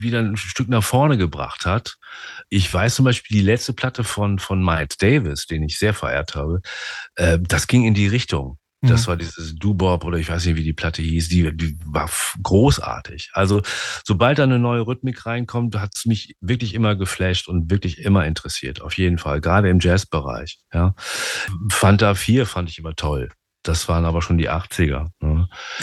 wieder ein Stück nach vorne gebracht hat. Ich weiß zum Beispiel, die letzte Platte von Miles Davis, den ich sehr verehrt habe, das ging in die Richtung. Das Mhm. war dieses Doo-Wop oder ich weiß nicht, wie die Platte hieß, die war großartig. Also sobald da eine neue Rhythmik reinkommt, hat es mich wirklich immer geflasht und wirklich immer interessiert, auf jeden Fall, gerade im Jazzbereich. Ja. Fanta 4 fand ich immer toll. Das waren aber schon die 80er. Ne?